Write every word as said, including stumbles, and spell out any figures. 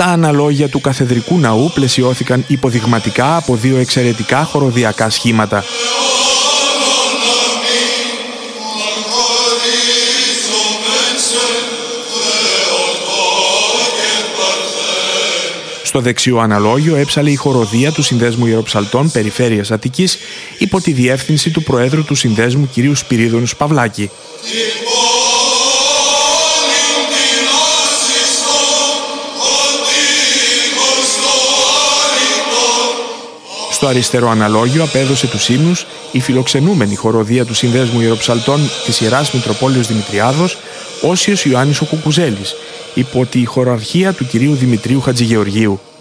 Τα αναλόγια του καθεδρικού ναού πλαισιώθηκαν υποδειγματικά από δύο εξαιρετικά χοροδιακά σχήματα. Στο δεξιό αναλόγιο έψαλε η χοροδία του Συνδέσμου Ιεροψαλτών Περιφέρειας Αττικής υπό τη διεύθυνση του Προέδρου του Συνδέσμου κ. Σπυρίδωνου Παυλάκη. Στο αριστερό αναλόγιο απέδωσε τους ύμνους η φιλοξενούμενη χοροδία του Συνδέσμου Ιεροψαλτών της Ιεράς Μητροπόλεως Δημητριάδος, Όσιος Ιωάννης ο Κουκουζέλης, υπό τη χοραρχία του κυρίου Δημητρίου Χατζηγεωργίου.